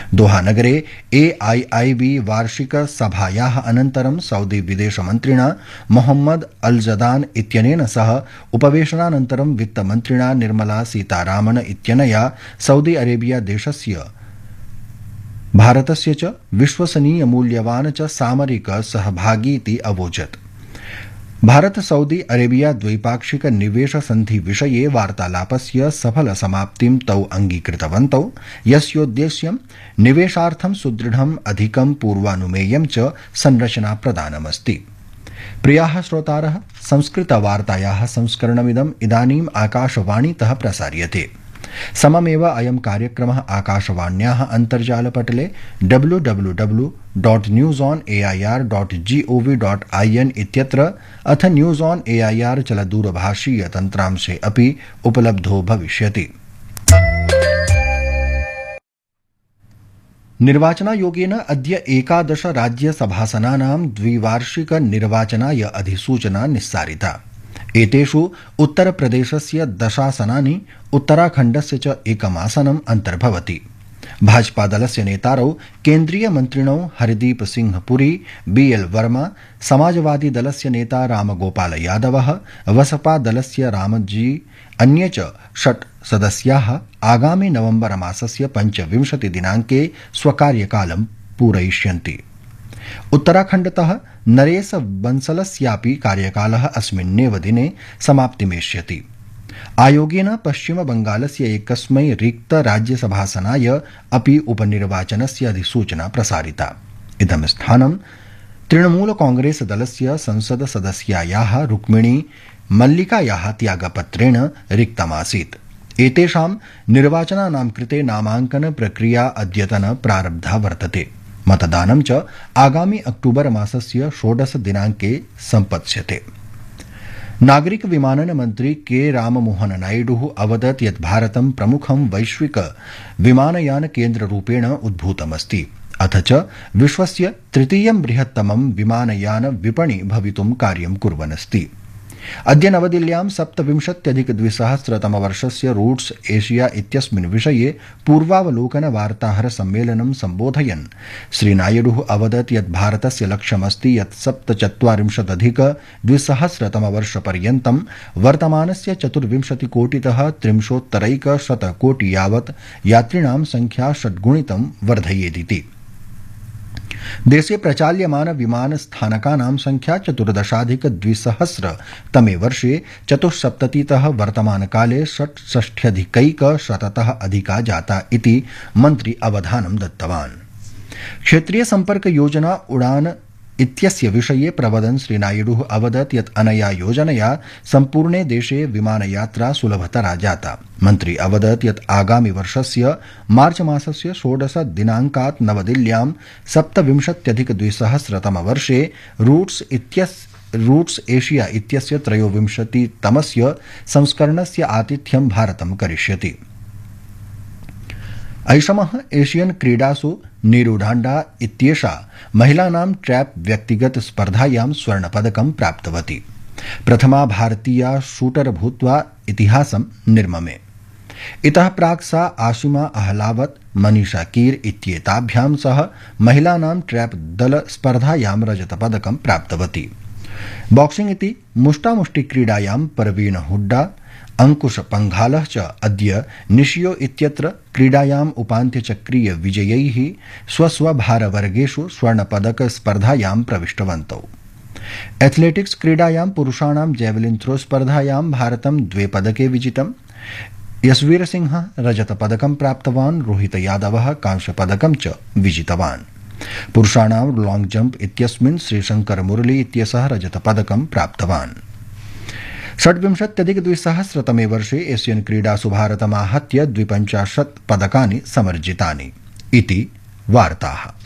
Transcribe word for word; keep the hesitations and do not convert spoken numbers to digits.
दोहा नगरे ए I I B वार्षिक सभायाः अनन्तरं सऊदी विदेशमन्त्रिणा मोहम्मद अल जदान इत्यनेन सह उपवेशनानन्तरं वित्तमन्त्रिणा निर्मला सीतारामन इत्यनया सऊदी अरेबिया देशस्य भारतस्य च विश्वसनीय मूल्यवान च सामरिक सहभागीति अवोचत्। भारत सऊदी अरेबिया द्वैपाक्षिक निवेश संधि विषये वार्तालापस्य सफल समाप्तिं तौ अंगीकृतवन्तौ, यस्योद्देश्यं निवेशार्थं सुदृढम् अधिकं पूर्वानुमेयं च संरचना प्रदानमस्ति। प्रियाः श्रोतारः, संस्कृतवार्तायाः संस्करणमिदम् इदानीम् आकाशवाणीतः प्रसार्यते। सममेव अयं कार्यक्रमः आकाशवाण्याः अन्तर्जालपटले W W W dot news on A I R dot G O V dot I N इत्यत्र अथ news on A I R चलदूरभाषीय तन्त्रांशे अपि उपलब्धो भविष्यति। निर्वाचनायोगेन अद्य एकादश राज्यसभासनानां द्विवार्षिक निर्वाचनाय अधिसूचना निस्सारिता। एतेषु उत्तरप्रदेशस्य दशासनानि, उत्तराखण्डस्य च एकमासनम् अन्तर्भवति। भाजपादलस्य नेतारौ केन्द्रीयमन्त्रिणौ हरदीप सिंह पुरी, बी एल वर्मा, समाजवादी दलस्य नेता रामगोपाल यादवः, बसपा दलस्य रामजी, अन्ये च षट् सदस्याः आगामि नवम्बर मासस्य पञ्चविंशति दिनाङ्के स्वकार्यकालं पूरयिष्यन्ति। उत्तराखण्डतः नरेश बंसलस्यापि कार्यकालः अस्मिन्नेव दिने समाप्तिमेष्यति। आयोगेन पश्चिमबंगालस्य एकस्मै रिक्त राज्यसभासनाय अपि उपनिर्वाचनस्य अधिसूचना प्रसारिता। इदं स्थानं तृणमूल कांग्रेस दलस्य संसद सदस्यायाः रुक्मिणी मल्लिकायाः त्यागपत्रेण रिक्तमासीत्। एतेषां निर्वाचनानां कृते नामाङ्कन प्रक्रिया अद्यतन प्रारब्धा वर्तते। मतदानं च आगामि अक्टूबर मासस्य षोडश दिनाङ्के सम्पत्स्यते। नागरिक विमानन मन्त्री के राममोहन नायडुः अवदत् यत् भारतं प्रमुखं वैश्विक विमानयान केन्द्ररूपेण उद्भूतमस्ति, अथ च विश्वस्य तृतीयं बृहत्तमं विमानयान विपणि भवितुं कार्यं कुर्वन्नस्ति। अद्य नवदिल्ल्यां सप्तविंशत्यधिकद्विसहस्रतमवर्षस्य रूट्स एशिया इत्यस्मिन् विषये पूर्वावलोकन वार्ताहर सम्मेलनं सम्बोधयन् श्रीनायडुः अवदत् यत् भारतस्य लक्ष्यमस्ति यत् सप्तचत्वारिंशदधिकद्विसहस्रतमवर्षपर्यन्तं वर्तमानस्य चतुर्विंशतिकोटितः त्रिंशोत्तरैकशतकोटि यावत् यात्रिणां संख्या षड्गुणितं वर्धयेदिति। देशे प्रचाल्यमान विमानस्थानकानां संख्या चतुर्दशाधिक द्विसहस्र तमे वर्षे चतुःसप्ततितः वर्तमानकाले षट्षष्ट्यधिकैकशततः अधिका जाता इति मन्त्री अवधानं दत्तवान्। क्षेत्रीय सम्पर्क योजना उड़ान इत्यस्य विषये प्रवदन् श्रीनायडुः अवदत् यत् अनया योजनया सम्पूर्णे देशे विमानयात्रा सुलभतरा जाता। मन्त्री अवदत् यत् आगामि वर्षस्य मार्च मासस्य षोडश दिनाङ्कात् नवदिल्ल्यां सप्तविंशत्यधिकद्विसहस्रतमवर्षे रूट्स इत्यस्य रूट्स एशिया इत्यस्य त्रयोविंशतितमस्य संस्करणस्य आतिथ्यं भारतं करिष्यति। ऐषमः एशियन क्रीडासु नीरू ढाण्डा इत्येषा महिलानां ट्रैप व्यक्तिगत स्पर्धायां स्वर्णपदकं प्राप्तवती। प्रथमा भारतीया शूटर भूत्वा इतिहासं निर्ममे। इतः प्राक् सा आशिमा अहलावत, मनीषा कीर इत्येताभ्यां सह महिलानां ट्रैप दल स्पर्धायां रजतपदकं प्राप्तवती। बॉक्सिंग इति मुष्टामुष्टिक्रीडायां परवीन हुड्डा, अंकुश पंघालः च अद्य निशियो इत्यत्र क्रीडायाम् उपान्त्यचक्रीय विजयैः स्वस्वभारवर्गेषु स्वर्णपदक स्पर्धायां प्रविष्टवन्तौ। एथलेटिक्स क्रीडायां पुरुषाणां जैवलिन थ्रो स्पर्धायां भारतं द्वे पदके विजितम्। यशवीर सिंह रजतपदकं प्राप्तवान्, रोहित यादवः कांस्यपदकं च विजितवान्। पुरुषाणां लॉन्ग जंप इत्यस्मिन् श्रीशंकर मुरली इत्यसः रजतपदकं प्राप्तवान्। षड्विंशत्यधिकद्विसहस्रतमे वर्षे एशियन क्रीडासु भारतमाहत्य द्विपञ्चाशत् पदकानि समर्जितानि इति वार्ताः।